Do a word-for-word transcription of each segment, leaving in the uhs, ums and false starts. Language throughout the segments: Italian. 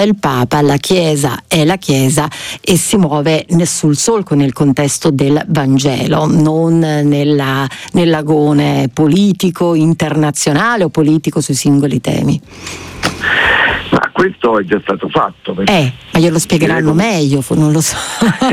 è il Papa, la Chiesa è la Chiesa e si muove sul solco, nel contesto del Vangelo, non nella, nell'agone politico internazionale o politico sui singoli temi. Ma questo è già stato fatto. Eh, ma glielo spiegheranno come... meglio, non lo so.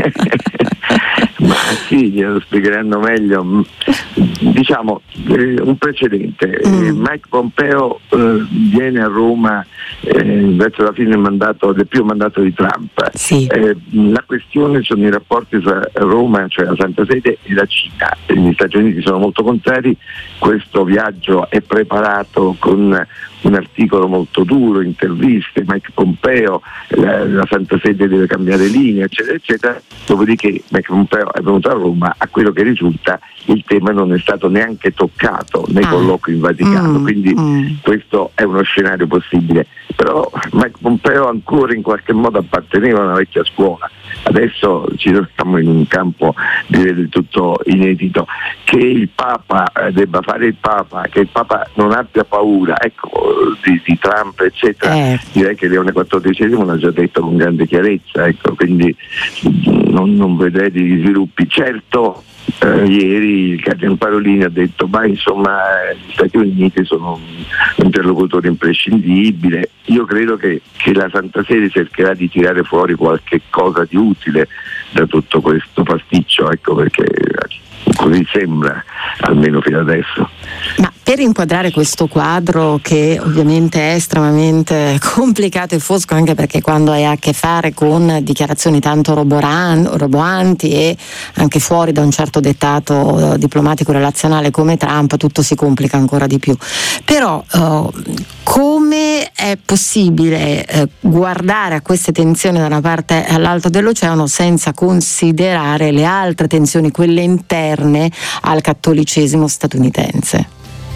Ma sì, glielo spiegheranno meglio. Diciamo, eh, un precedente. Mm. Eh, Mike Pompeo eh, viene a Roma eh, verso la fine del mandato, del primo mandato di Trump. Sì. Eh, la questione sono i rapporti tra Roma, cioè la Santa Sede, e la Cina. Gli Stati Uniti sono molto contrari. Questo viaggio è preparato con un articolo molto duro, interviste, Mike Pompeo, la, la Santa Sede deve cambiare linea, eccetera, eccetera. Dopodiché Mike Pompeo è venuto a Roma, a quello che risulta il tema non è stato neanche toccato nei ah. colloqui in Vaticano, mm, quindi mm. questo è uno scenario possibile. Però Mike Pompeo ancora in qualche modo apparteneva a una vecchia scuola. Adesso ci troviamo in un campo direi del tutto inedito. Che il Papa eh, debba fare il Papa, che il Papa non abbia paura, ecco, di, di Trump, eccetera, eh. direi che Leone quattordicesimo l'ha già detto con grande chiarezza, ecco, quindi non, non vedrei degli sviluppi. Certo, eh, ieri il Cardinale Parolin ha detto, ma insomma gli Stati Uniti sono un interlocutore imprescindibile. Io credo che, che la Santa Sede cercherà di tirare fuori qualche cosa di utile da tutto questo pasticcio, ecco, perché così sembra, almeno fino adesso. Ma per inquadrare questo quadro, che ovviamente è estremamente complicato e fosco, anche perché quando hai a che fare con dichiarazioni tanto roboran- roboanti e anche fuori da un certo dettato eh, diplomatico relazionale come Trump, tutto si complica ancora di più. Però eh, come è possibile eh, guardare a queste tensioni da una parte all'altra dell'oceano senza considerare le altre tensioni, quelle interne al cattolicesimo statunitense?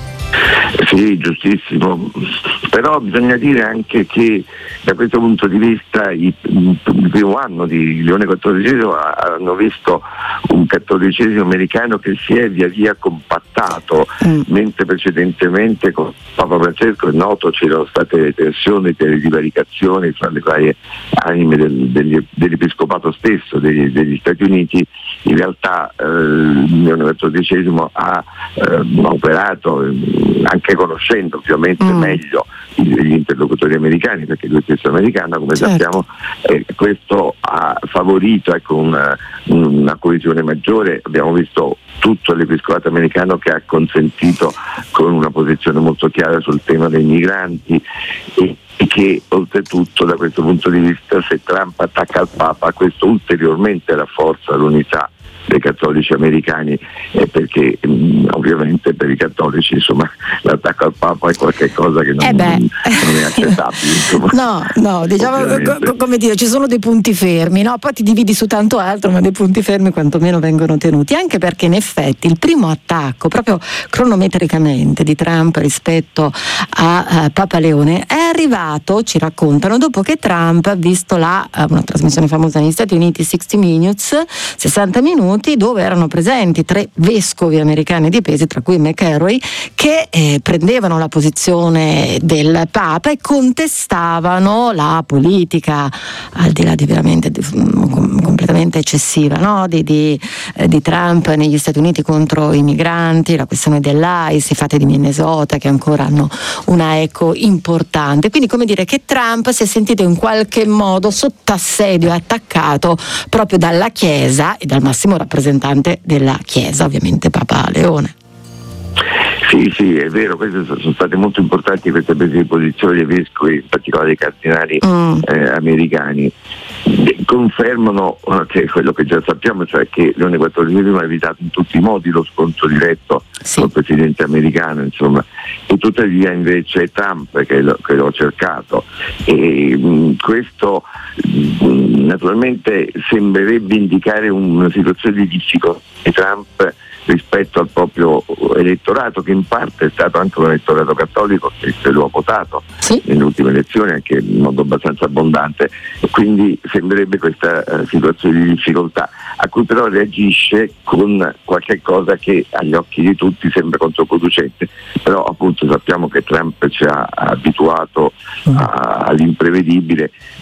Sì, giustissimo, però bisogna dire anche che da questo punto di vista il, il primo anno di Leone quattordicesimo hanno visto un cattolicesimo americano che si è via via compattato, mm. mentre precedentemente con Papa Francesco è noto c'erano state tensioni, delle divaricazioni fra le varie anime del, degli, dell'Episcopato stesso degli, degli Stati Uniti. In realtà eh, Leone quattordicesimo ha eh, operato eh, anche conoscendo ovviamente mm. meglio gli interlocutori americani, perché lui stesso è americano, come certo. sappiamo, eh, questo ha favorito ecco, una, una coesione maggiore. Abbiamo visto tutto l'episcopato americano che ha consentito con una posizione molto chiara sul tema dei migranti e che oltretutto da questo punto di vista, se Trump attacca il Papa, questo ulteriormente rafforza l'unità dei cattolici americani, eh, perché mh, ovviamente per i cattolici insomma l'attacco al Papa è qualcosa che non, eh non, non è accettabile insomma. no no diciamo co- come dire, ci sono dei punti fermi, no? Poi ti dividi su tanto altro, ma dei punti fermi quantomeno vengono tenuti, anche perché in effetti il primo attacco proprio cronometricamente di Trump rispetto a, a Papa Leone è arrivato, ci raccontano, dopo che Trump ha visto la una trasmissione famosa negli Stati Uniti, sessanta Minutes, sessanta minuti, dove erano presenti tre vescovi americani di peso, tra cui McElroy, che eh, prendevano la posizione del Papa e contestavano la politica, al di là di veramente di, completamente eccessiva, no? di, di, eh, di Trump negli Stati Uniti contro i migranti, la questione dell'ICE, i fatti di Minnesota che ancora hanno una eco importante. Quindi, come dire, che Trump si è sentito in qualche modo sotto assedio e attaccato proprio dalla Chiesa e dal massimo rappresentante della Chiesa, ovviamente Papa Leone. Sì, sì, è vero, queste sono state molto importanti queste prese di posizione dei vescovi, in particolare dei cardinali mm. eh, americani. Confermano eh, che quello che già sappiamo, cioè che Leone quattordicesimo ha evitato in tutti i modi lo scontro diretto sì. col presidente americano, insomma, e tuttavia invece è Trump che lo, che lo ha cercato e mh, questo mh, naturalmente sembrerebbe indicare una situazione di difficoltà di Trump rispetto al proprio elettorato, che in parte è stato anche un elettorato cattolico che se lo ha votato sì. nelle ultime elezioni anche in modo abbastanza abbondante, quindi sembrerebbe questa uh, situazione di difficoltà a cui però reagisce con qualche cosa che agli occhi di tutti sembra controproducente, però appunto sappiamo che Trump ci ha abituato a, all'imprevedibile